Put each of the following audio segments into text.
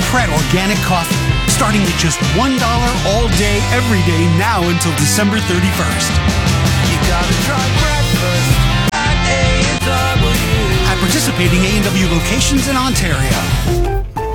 Pret Organic Coffee, starting at just $1 all day, every day, now until December 31st. You gotta try breakfast at A&W. At participating A&W locations in Ontario.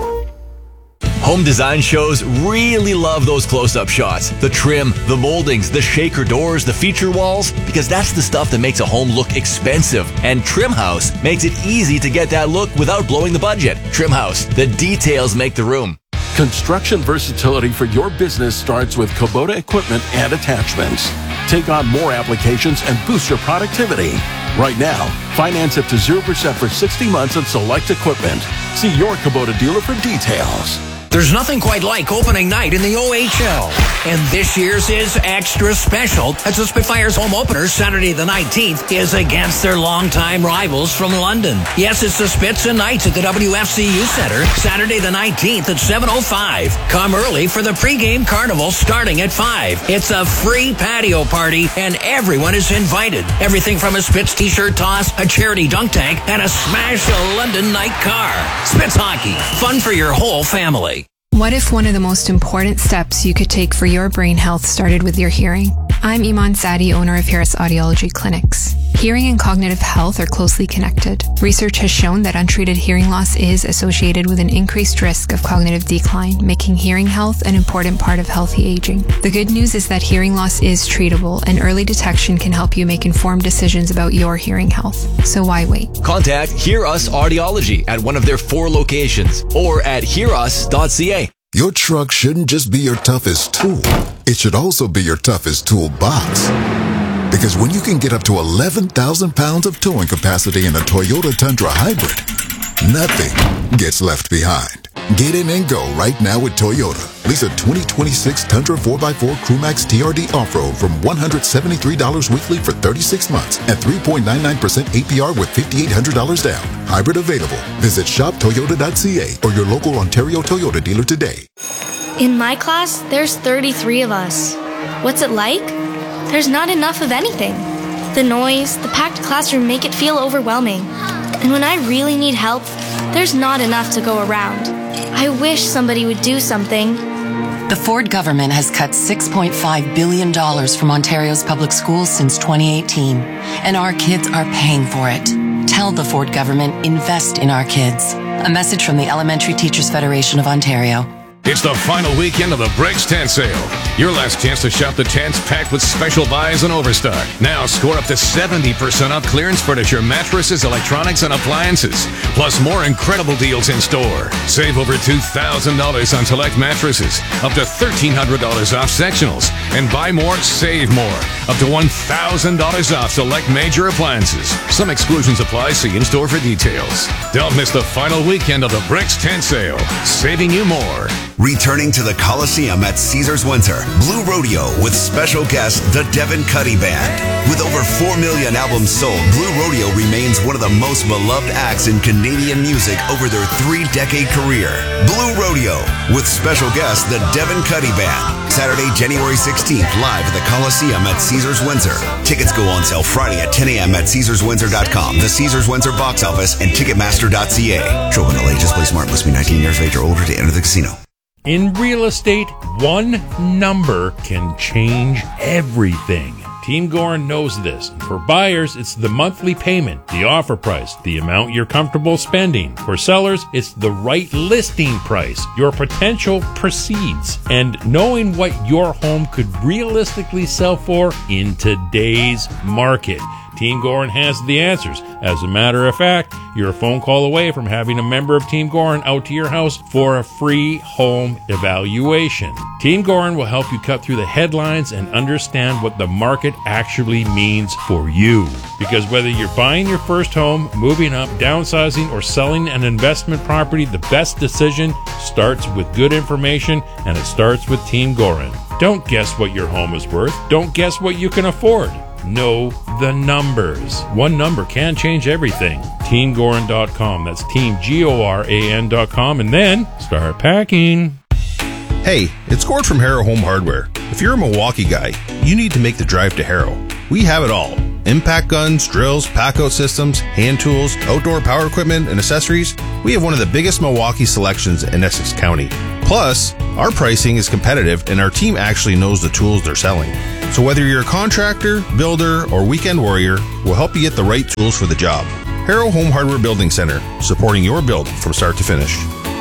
Home design shows really love those close-up shots. The trim, the moldings, the shaker doors, the feature walls, because that's the stuff that makes a home look expensive. And Trim House makes it easy to get that look without blowing the budget. Trim House, the details make the room. Construction versatility for your business starts with Kubota equipment and attachments. Take on more applications and boost your productivity. Right now, finance up to 0% for 60 months on select equipment. See your Kubota dealer for details. There's nothing quite like opening night in the OHL. And this year's is extra special as the Spitfires home opener Saturday the 19th is against their longtime rivals from London. Yes, it's the Spits and Knights at the WFCU Center Saturday the 19th at 7:05. Come early for the pregame carnival starting at 5. It's a free patio party and everyone is invited. Everything from a Spits t-shirt toss, a charity dunk tank, and a smash a London night car. Spits Hockey, fun for your whole family. What if one of the most important steps you could take for your brain health started with your hearing? I'm Iman Sadi, owner of Harris Audiology Clinics. Hearing and cognitive health are closely connected. Research has shown that untreated hearing loss is associated with an increased risk of cognitive decline, making hearing health an important part of healthy aging. The good news is that hearing loss is treatable, and early detection can help you make informed decisions about your hearing health. So why wait? Contact Hear Us Audiology at one of their 4 locations or at hearus.ca. Your truck shouldn't just be your toughest tool. It should also be your toughest toolbox. Because when you can get up to 11,000 pounds of towing capacity in a Toyota Tundra Hybrid, nothing gets left behind. Get in and go right now with Toyota. Lease a 2026 Tundra 4x4 Crewmax TRD Off-Road from $173 weekly for 36 months at 3.99% APR with $5,800 down. Hybrid available. Visit shoptoyota.ca or your local Ontario Toyota dealer today. In my class, there's 33 of us. What's it like? There's not enough of anything. The noise, the packed classroom make it feel overwhelming. And when I really need help, there's not enough to go around. I wish somebody would do something. The Ford government has cut $6.5 billion from Ontario's public schools since 2018, and our kids are paying for it. Tell the Ford government, invest in our kids. A message from the Elementary Teachers Federation of Ontario. It's the final weekend of the Breaks Tent Sale. Your last chance to shop the tents packed with special buys and overstock. Now score up to 70% off clearance furniture, mattresses, electronics, and appliances. Plus more incredible deals in store. Save over $2,000 on select mattresses. Up to $1,300 off sectionals. And buy more, save more. Up to $1,000 off select major appliances. Some exclusions apply. See in-store for details. Don't miss the final weekend of the Breaks Tent Sale. Saving you more. Returning to the Coliseum at Caesars Windsor, Blue Rodeo with special guest, the Devin Cuddy Band. With over 4 million albums sold, Blue Rodeo remains one of the most beloved acts in Canadian music over their 3-decade career. Blue Rodeo with special guest, the Devin Cuddy Band. Saturday, January 16th, live at the Coliseum at Caesars Windsor. Tickets go on sale Friday at 10 a.m. at CaesarsWindsor.com, the Caesars Windsor box office, and Ticketmaster.ca. Children of ages, play smart, must be 19 years of age or older to enter the casino. In real estate, one number can change everything. Team Gorin knows this. For buyers, it's the monthly payment, the offer price, the amount you're comfortable spending. For sellers, it's the right listing price, your potential proceeds, and knowing what your home could realistically sell for in today's market. Team Gorin has the answers. As a matter of fact, you're a phone call away from having a member of Team Gorin out to your house for a free home evaluation. Team Gorin will help you cut through the headlines and understand what the market actually means for you. Because whether you're buying your first home, moving up, downsizing, or selling an investment property, the best decision starts with good information, and it starts with Team Gorin. Don't guess what your home is worth. Don't guess what you can afford. Know the numbers. One number can change everything. TeamGorin.com. That's TeamGoran.com. And then start packing. Hey, it's Gord from Harrow Home Hardware. If you're a Milwaukee guy, you need to make the drive to Harrow. We have it all. impact guns, drills, pack-out systems, hand tools, outdoor power equipment, and accessories, we have one of the biggest Milwaukee selections in Essex County. Plus, our pricing is competitive and our team actually knows the tools they're selling. So whether you're a contractor, builder, or weekend warrior, we'll help you get the right tools for the job. Harrow Home Hardware Building Center, supporting your build from start to finish.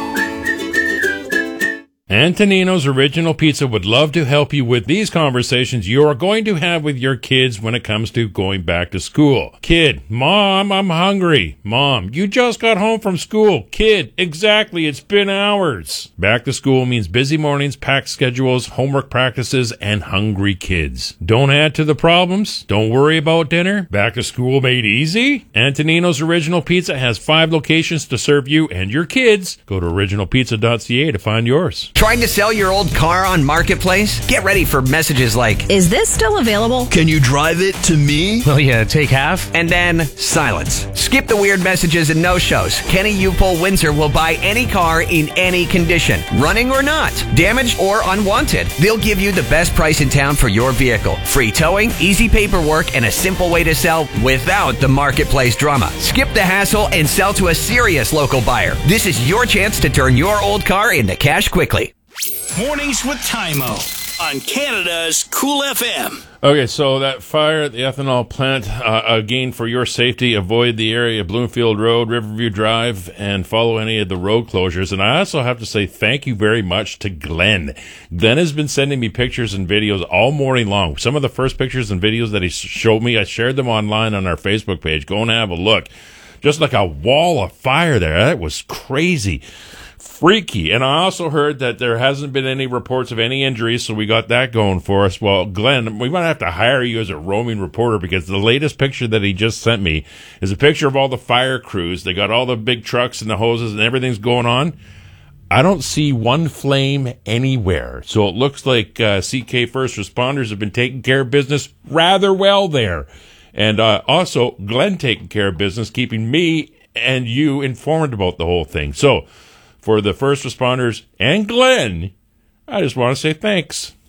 Antonino's Original Pizza would love to help you with these conversations you are going to have with your kids when it comes to going back to school. Kid, Mom, I'm hungry. Mom, you just got home from school. Kid, exactly, it's been hours. Back to school means busy mornings, packed schedules, homework practices, and hungry kids. Don't add to the problems. Don't worry about dinner. Back to school made easy. Antonino's Original Pizza has 5 locations to serve you and your kids. Go to originalpizza.ca to find yours. Trying to sell your old car on Marketplace? Get ready for messages like, "Is this still available? Can you drive it to me? Will you take half?" And then silence. Skip the weird messages and no-shows. Kenny Upol Windsor will buy any car in any condition, running or not, damaged or unwanted. They'll give you the best price in town for your vehicle. Free towing, easy paperwork, and a simple way to sell without the Marketplace drama. Skip the hassle and sell to a serious local buyer. This is your chance to turn your old car into cash quickly. Mornings with Tymo on Canada's Cool FM. Okay, so that fire at the ethanol plant, again, for your safety, avoid the area of Bloomfield Road, Riverview Drive, and follow any of the road closures. And I also have to say thank you very much to Glenn. Glenn has been sending me pictures and videos all morning long. Some of the first pictures and videos that he showed me, I shared them online on our Facebook page. Go and have a look. Just like a wall of fire there. That was crazy. Freaky. And I also heard that there hasn't been any reports of any injuries, so we got that going for us. Well, Glenn, we might have to hire you as a roaming reporter, because the latest picture that he just sent me is a picture of all the fire crews. They got all the big trucks and the hoses and everything's going on. I don't see one flame anywhere. So it looks like CK First Responders have been taking care of business rather well there. And also, Glenn taking care of business, keeping me and you informed about the whole thing. So, for the first responders and Glenn, I just want to say thanks.